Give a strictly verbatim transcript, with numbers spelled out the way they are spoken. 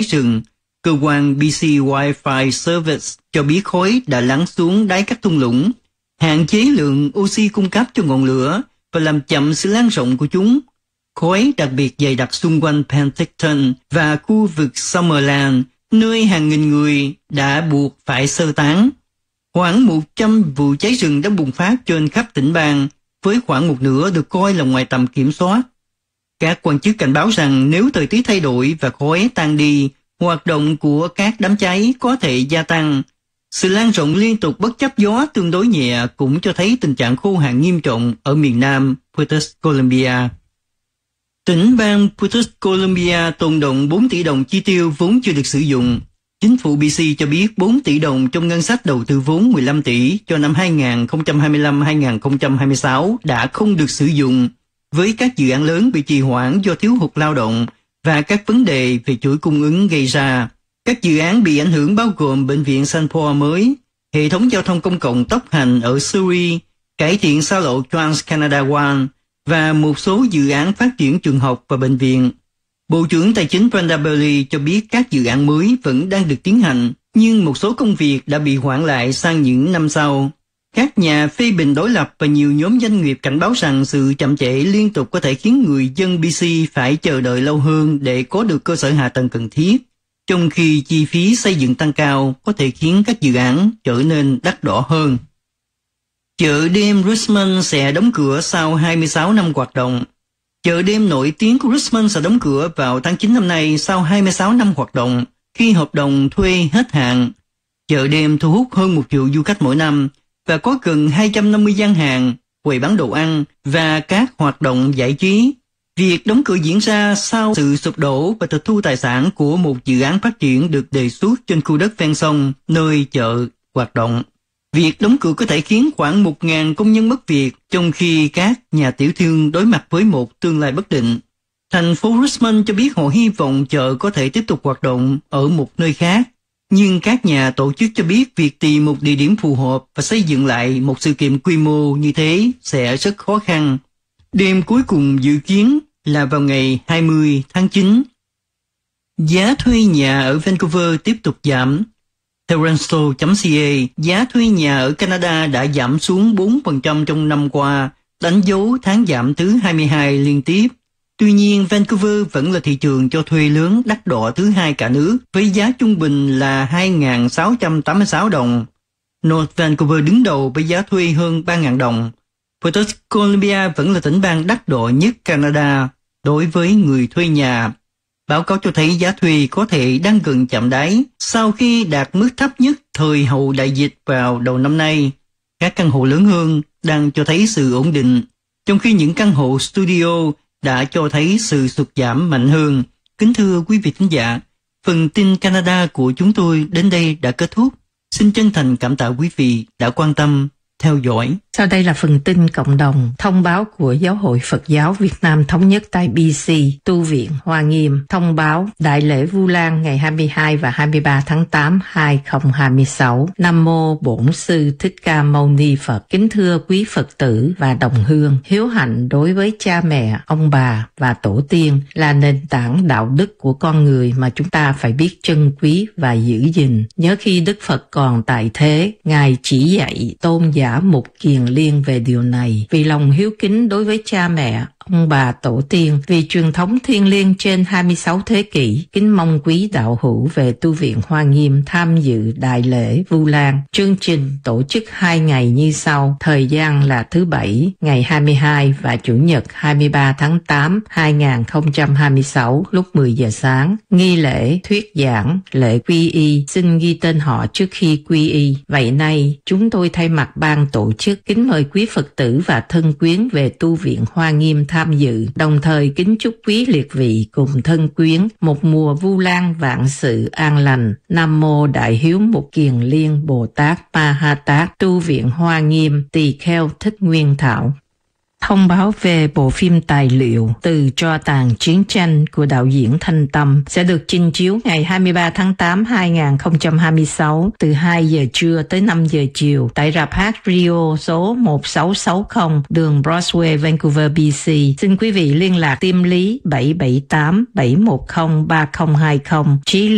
rừng. Cơ quan bê xê Wildfire Service cho biết khói đã lắng xuống đáy các thung lũng, hạn chế lượng oxy cung cấp cho ngọn lửa và làm chậm sự lan rộng của chúng. Khói đặc biệt dày đặc xung quanh Penticton và khu vực Summerland, nơi hàng nghìn người đã buộc phải sơ tán. Khoảng một trăm vụ cháy rừng đã bùng phát trên khắp tỉnh bang, với khoảng một nửa được coi là ngoài tầm kiểm soát. Các quan chức cảnh báo rằng nếu thời tiết thay đổi và khói tan đi, hoạt động của các đám cháy có thể gia tăng. Sự lan rộng liên tục bất chấp gió tương đối nhẹ cũng cho thấy tình trạng khô hạn nghiêm trọng ở miền nam British Columbia. Tỉnh bang British Columbia tồn đọng bốn tỷ đồng chi tiêu vốn chưa được sử dụng. Chính phủ bê xê cho biết bốn tỷ đồng trong ngân sách đầu tư vốn mười lăm tỷ cho năm hai nghìn không trăm hai mươi lăm hai nghìn không trăm hai mươi sáu đã không được sử dụng, với các dự án lớn bị trì hoãn do thiếu hụt lao động và các vấn đề về chuỗi cung ứng gây ra. Các dự án bị ảnh hưởng bao gồm bệnh viện Saint Paul mới, hệ thống giao thông công cộng tốc hành ở Surrey, cải thiện xa lộ Trans-Canada One và một số dự án phát triển trường học và bệnh viện. Bộ trưởng Tài chính Brenda Bailey cho biết các dự án mới vẫn đang được tiến hành, nhưng một số công việc đã bị hoãn lại sang những năm sau. Các nhà phê bình đối lập và nhiều nhóm doanh nghiệp cảnh báo rằng sự chậm trễ liên tục có thể khiến người dân bê xê phải chờ đợi lâu hơn để có được cơ sở hạ tầng cần thiết, trong khi chi phí xây dựng tăng cao có thể khiến các dự án trở nên đắt đỏ hơn. Chợ đêm Richmond sẽ đóng cửa sau hai mươi sáu năm hoạt động. Chợ đêm nổi tiếng của Richmond sẽ đóng cửa vào tháng chín năm nay sau hai mươi sáu năm hoạt động, khi hợp đồng thuê hết hạn. Chợ đêm thu hút hơn một triệu du khách mỗi năm và có gần hai trăm năm mươi gian hàng, quầy bán đồ ăn và các hoạt động giải trí. Việc đóng cửa diễn ra sau sự sụp đổ và tịch thu tài sản của một dự án phát triển được đề xuất trên khu đất ven sông, nơi chợ hoạt động. Việc đóng cửa có thể khiến khoảng một nghìn công nhân mất việc, trong khi các nhà tiểu thương đối mặt với một tương lai bất định. Thành phố Richmond cho biết họ hy vọng chợ có thể tiếp tục hoạt động ở một nơi khác, nhưng các nhà tổ chức cho biết việc tìm một địa điểm phù hợp và xây dựng lại một sự kiện quy mô như thế sẽ rất khó khăn. Đêm cuối cùng dự kiến là vào ngày hai mươi tháng chín. Giá thuê nhà ở Vancouver tiếp tục giảm. Theo Rensto chấm ca, giá thuê nhà ở Canada đã giảm xuống bốn phần trăm trong năm qua, đánh dấu tháng giảm thứ hai mươi hai liên tiếp. Tuy nhiên, Vancouver vẫn là thị trường cho thuê lớn đắt đỏ thứ hai cả nước, với giá trung bình là hai nghìn sáu trăm tám mươi sáu đồng. North Vancouver đứng đầu với giá thuê hơn ba nghìn đồng. British Columbia vẫn là tỉnh bang đắt đỏ nhất Canada đối với người thuê nhà. Báo cáo cho thấy giá thuê có thể đang gần chạm đáy sau khi đạt mức thấp nhất thời hậu đại dịch vào đầu năm nay. Các căn hộ lớn hơn đang cho thấy sự ổn định, trong khi những căn hộ studio đã cho thấy sự sụt giảm mạnh hơn. Kính thưa quý vị thính giả, phần tin Canada của chúng tôi đến đây đã kết thúc. Xin chân thành cảm tạ quý vị đã quan tâm theo dõi. Sau đây là phần tin cộng đồng. Thông báo của Giáo hội Phật giáo Việt Nam Thống nhất tại bê xê, Tu viện Hoa Nghiêm thông báo Đại lễ Vu Lan ngày hai mươi hai và hai mươi ba tháng tám hai nghìn không trăm hai mươi sáu. Nam mô Bổn sư Thích Ca Mâu Ni Phật. Kính thưa quý Phật tử và đồng hương, hiếu hạnh đối với cha mẹ, ông bà và tổ tiên là nền tảng đạo đức của con người mà chúng ta phải biết trân quý và giữ gìn. Nhớ khi Đức Phật còn tại thế, Ngài chỉ dạy tôn giả Mục Kiền Liên về điều này. Vì lòng hiếu kính đối với cha mẹ, ông bà tổ tiên, vì truyền thống thiêng liêng trên hai mươi sáu thế kỷ, kính mong quý đạo hữu về Tu viện Hoa Nghiêm tham dự đại lễ Vu Lan. Chương trình tổ chức hai ngày như sau. Thời gian là thứ Bảy ngày hai mươi hai và Chủ nhật hai mươi ba tháng tám hai nghìn không trăm hai mươi sáu lúc mười giờ sáng. Nghi lễ thuyết giảng, lễ quy y, xin ghi tên họ trước khi quy y. Vậy nay, chúng tôi thay mặt ban tổ chức kính mời quý Phật tử và thân quyến về Tu viện Hoa Nghiêm tham dự, đồng thời kính chúc quý liệt vị cùng thân quyến một mùa Vu Lan vạn sự an lành. Nam mô Đại Hiếu Mục Kiền Liên Bồ Tát Ma Ha Tát. Tu viện Hoa Nghiêm Tỳ Kheo Thích Nguyên Thảo. Thông báo về bộ phim tài liệu Từ tro tàn chiến tranh của đạo diễn Thanh Tâm sẽ được trình chiếu ngày hai mươi ba tháng tám hai nghìn không trăm hai mươi sáu từ hai giờ trưa tới năm giờ chiều tại rạp hát Rio số một sáu sáu không đường Broadway, Vancouver, bê xê. Xin quý vị liên lạc Tiêm Lý bảy bảy tám bảy một không ba không hai không. Trí